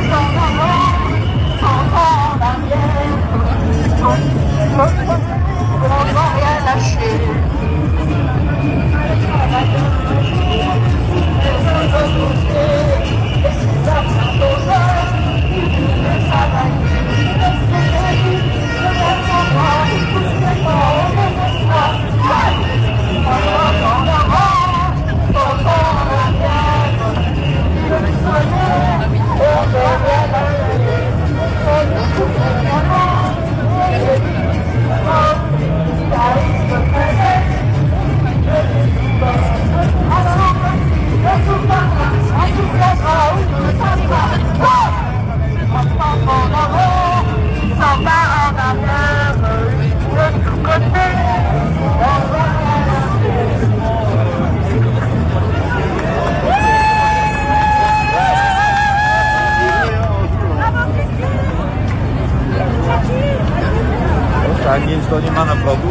To nie ma na progu.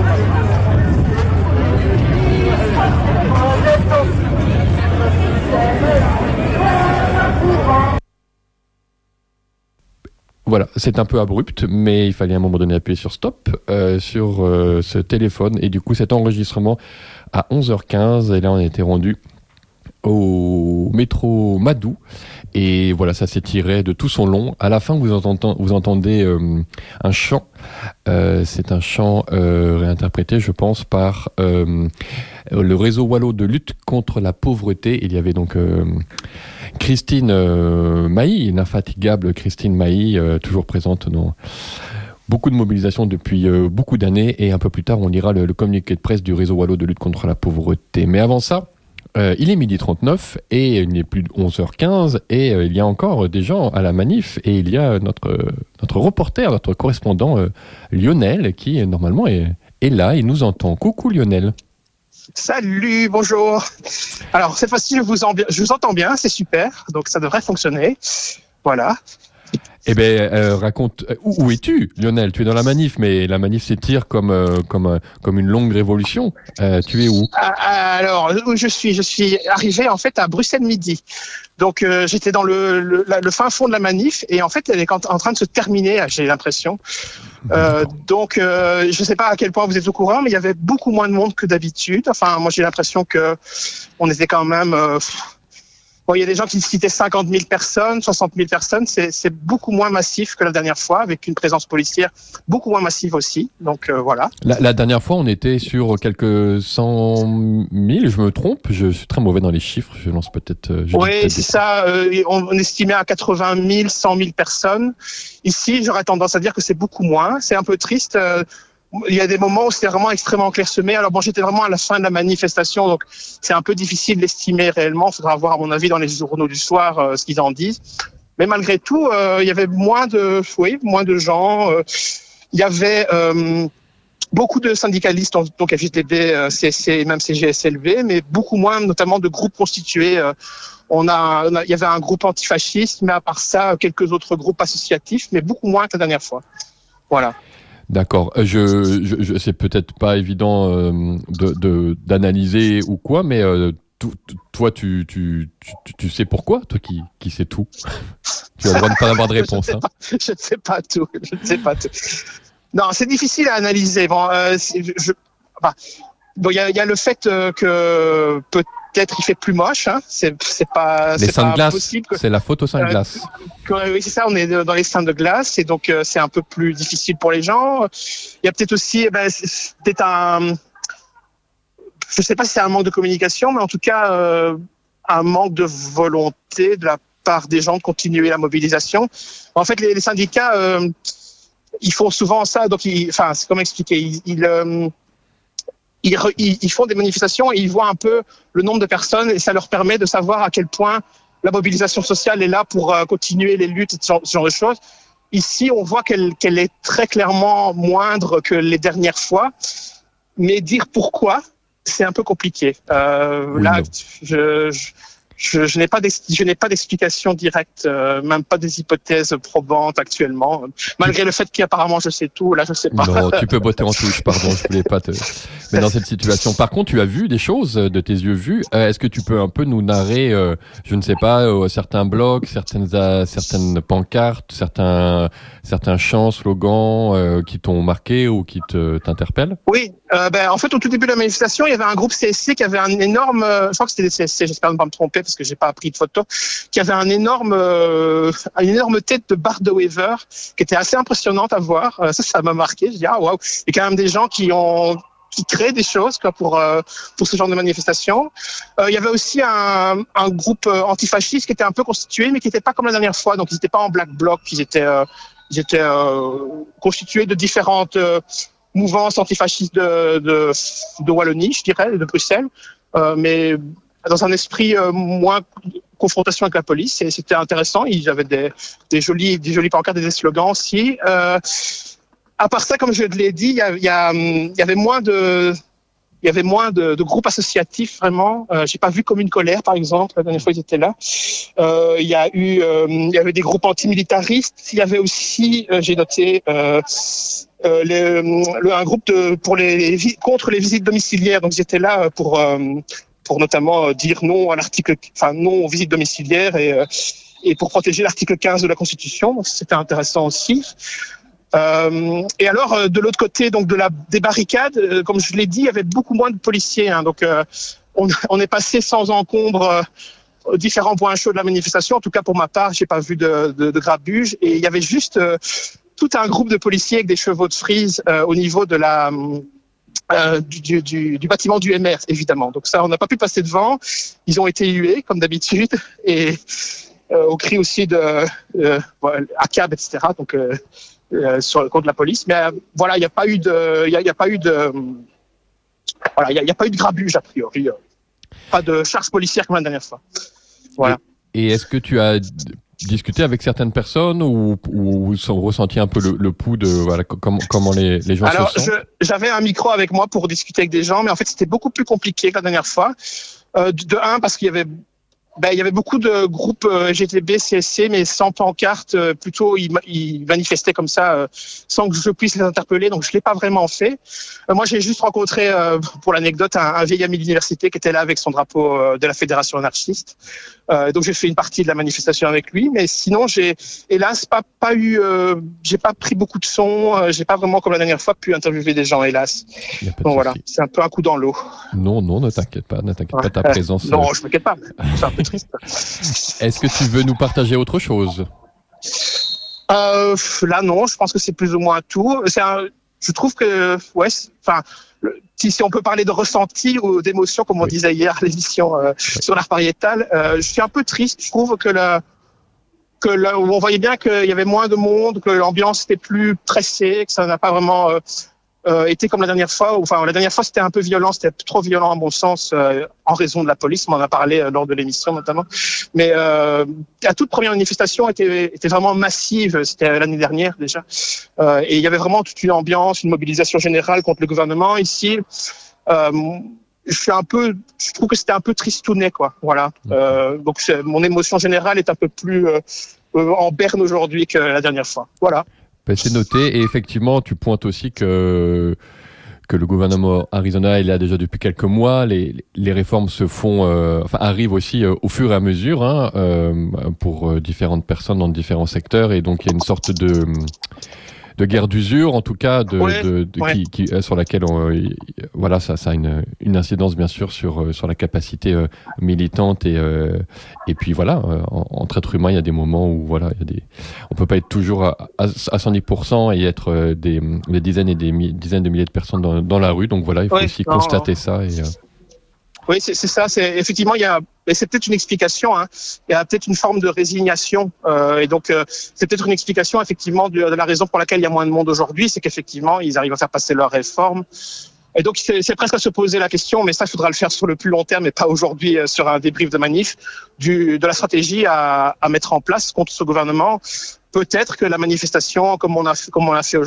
Voilà, c'est un peu abrupt, mais il fallait à un moment donné appuyer sur stop sur ce téléphone. Et du coup, cet enregistrement à 11h15, et là on a été rendu au métro Madou. Et voilà, ça s'étirait de tout son long. À la fin, vous entendez un chant. C'est un chant réinterprété, je pense, par le réseau Wallo de lutte contre la pauvreté. Il y avait donc Christine Mailly, une infatigable Christine Mailly, toujours présente dans beaucoup de mobilisations depuis beaucoup d'années. Et un peu plus tard, on lira le communiqué de presse du réseau Wallo de lutte contre la pauvreté. Mais avant ça, il est 12h39 et il n'est plus de 11h15 et il y a encore des gens à la manif et il y a notre reporter, notre correspondant Lionel qui normalement est là, il nous entend. Coucou Lionel. Salut, bonjour. Alors cette fois-ci je vous entends bien, c'est super, donc ça devrait fonctionner. Voilà. Eh bien, raconte, où es-tu, Lionel? Tu es dans la manif, mais la manif s'étire comme une longue révolution. Tu es où? Alors, où je suis arrivé en fait à Bruxelles midi. Donc, j'étais dans le fin fond de la manif et en fait, elle est en train de se terminer, j'ai l'impression. Donc, je ne sais pas à quel point vous êtes au courant, mais il y avait beaucoup moins de monde que d'habitude. Enfin, moi, j'ai l'impression que on était quand même... Bon, il y a des gens qui citaient 50 000 personnes, 60 000 personnes. C'est beaucoup moins massif que la dernière fois, avec une présence policière beaucoup moins massive aussi. Donc voilà. La dernière fois, on était sur quelques 100 000. Je me trompe. Je suis très mauvais dans les chiffres. Je lance peut-être. Oui, c'est ça. On estimait à 80 000, 100 000 personnes. Ici, j'aurais tendance à dire que c'est beaucoup moins. C'est un peu triste. Il y a des moments où c'est vraiment extrêmement clairsemé. Alors bon, j'étais vraiment à la fin de la manifestation, donc c'est un peu difficile d'estimer réellement. Il faudra voir, à mon avis, dans les journaux du soir, ce qu'ils en disent. Mais malgré tout, il y avait moins de gens. Il y avait beaucoup de syndicalistes, donc FGTB, CSC et même CGSLV, mais beaucoup moins, notamment de groupes constitués. Il y avait un groupe antifasciste, mais à part ça, quelques autres groupes associatifs, mais beaucoup moins que la dernière fois. Voilà. D'accord. C'est peut-être pas évident d'analyser ou quoi, mais toi, tu sais pourquoi, toi qui sais tout. Tu as le droit de pas avoir de réponse. Je ne sais pas tout. Non, c'est difficile à analyser. Bon, il y a le fait que peut-être il fait plus moche. Hein. C'est pas possible. C'est la faute aux seins de glace. Oui, c'est ça. On est dans les seins de glace et donc c'est un peu plus difficile pour les gens. Il y a peut-être aussi, je sais pas si c'est un manque de communication, mais en tout cas un manque de volonté de la part des gens de continuer la mobilisation. En fait, les syndicats, ils font souvent ça. Donc, c'est comment expliquer ? Ils font des manifestations et ils voient un peu le nombre de personnes et ça leur permet de savoir à quel point la mobilisation sociale est là pour continuer les luttes et ce genre de choses. Ici, on voit qu'elle est très clairement moindre que les dernières fois, mais dire pourquoi, c'est un peu compliqué. Oui, là, je n'ai pas d'explication directe, même pas des hypothèses probantes actuellement. Malgré le fait qu'apparemment je sais tout, là je sais pas. Non, tu peux botter en touche, pardon, je voulais pas te mettre dans cette situation. Par contre, tu as vu des choses de tes yeux vus. Est-ce que tu peux un peu nous narrer, je ne sais pas, certains blogs, certaines pancartes, certains chants, slogans qui t'ont marqué ou qui t'interpellent? Oui, en fait, au tout début de la manifestation, il y avait un groupe CSC qui avait un énorme, je crois que c'était des CSC, j'espère ne pas me tromper parce que j'ai pas pris de photo, qui avait une énorme tête de Bart de Wever, qui était assez impressionnante à voir. Ça m'a marqué. Je dis waouh, il y a quand même des gens qui créent des choses quoi, pour ce genre de manifestation. Il y avait aussi un groupe antifasciste qui était un peu constitué, mais qui n'était pas comme la dernière fois. Donc ils n'étaient pas en black bloc, ils étaient constitués de différentes mouvance antifasciste de Wallonie, je dirais, de Bruxelles, mais dans un esprit moins confrontation avec la police. Et c'était intéressant. Ils avaient des jolies pancartes, des slogans aussi. À part ça, comme je l'ai dit, il y avait moins de groupes associatifs vraiment. J'ai pas vu Commune Colère par exemple. La dernière fois ils étaient là. Il y avait des groupes antimilitaristes. Il y avait aussi, j'ai noté, un groupe contre les visites domiciliaires. Donc ils étaient là pour notamment dire non à non aux visites domiciliaires et pour protéger l'article 15 de la Constitution. Donc c'était intéressant aussi. Et alors, de l'autre côté, donc des barricades, comme je l'ai dit, il y avait beaucoup moins de policiers. Donc, on est passé sans encombre aux différents points chauds de la manifestation. En tout cas, pour ma part, j'ai pas vu de grabuge. Et il y avait juste tout un groupe de policiers avec des chevaux de frise au niveau de du bâtiment du MR, évidemment. Donc ça, on n'a pas pu passer devant. Ils ont été hués, comme d'habitude, et au cri aussi de ACAB, etc. Donc contre la police, mais voilà, il n'y a pas eu de grabuge a priori, pas de charge policière comme la dernière fois. Voilà. Et est-ce que tu as discuté avec certaines personnes ou ressenti un peu le pouls de comment les gens Alors, se sentent? j'avais un micro avec moi pour discuter avec des gens, mais en fait c'était beaucoup plus compliqué que la dernière fois. Parce qu'il y avait beaucoup de groupes GTB, CSC, mais sans pancarte. Plutôt, ils manifestaient comme ça, sans que je puisse les interpeller. Donc, je l'ai pas vraiment fait. Moi, j'ai juste rencontré, pour l'anecdote, un vieil ami de l'université qui était là avec son drapeau de la fédération anarchiste. Donc, j'ai fait une partie de la manifestation avec lui. Mais sinon, j'ai hélas j'ai pas pris beaucoup de sons. J'ai pas vraiment, comme la dernière fois, pu interviewer des gens, hélas. Donc voilà, c'est un peu un coup dans l'eau. Non, ne t'inquiète pas, ta présence. Non, je m'inquiète pas. C'est un peu triste. Est-ce que tu veux nous partager autre chose? Là, non, je pense que c'est plus ou moins tout. Je trouve que, si on peut parler de ressenti ou d'émotion, comme on disait hier à l'émission sur l'art pariétal, je suis un peu triste. Je trouve que on voyait bien qu'il y avait moins de monde, que l'ambiance était plus pressée, que ça n'a pas vraiment été comme la dernière fois. Enfin, la dernière fois, c'était un peu violent, c'était trop violent à mon sens, en raison de la police. On en a parlé lors de l'émission notamment. Mais la toute première manifestation était vraiment massive. C'était l'année dernière déjà. Et il y avait vraiment toute une ambiance, une mobilisation générale contre le gouvernement. Ici, je trouve que c'était un peu tristounet, quoi. Voilà. Donc mon émotion générale est un peu plus en berne aujourd'hui que la dernière fois. Voilà. C'est noté, et effectivement, tu pointes aussi que le gouvernement Arizona est là déjà depuis quelques mois. Les réformes arrivent aussi au fur et à mesure pour différentes personnes dans différents secteurs, et donc il y a une sorte de guerre d'usure, en tout cas, sur laquelle ça a une incidence bien sûr sur la capacité militante et puis voilà, entre êtres humains, il y a des moments où on peut pas être toujours à 110% et être des dizaines et des dizaines de milliers de personnes dans la rue. Donc voilà, il faut aussi constater ça. Oui, c'est ça. C'est effectivement, et c'est peut-être une explication. Il y a peut-être une forme de résignation, et donc c'est peut-être une explication effectivement de la raison pour laquelle il y a moins de monde aujourd'hui, c'est qu'effectivement ils arrivent à faire passer leurs réformes. Et donc c'est presque à se poser la question, mais ça il faudra le faire sur le plus long terme, et pas aujourd'hui sur un débrief de manif, de la stratégie à mettre en place contre ce gouvernement. Peut-être que la manifestation, comme on a fait aujourd'hui,